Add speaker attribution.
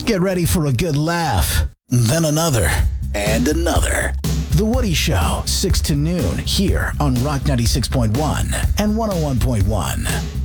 Speaker 1: Get ready for a good laugh. Then another. And another. The Woody Show, 6 to noon, here on Rock 96.1 and 101.1.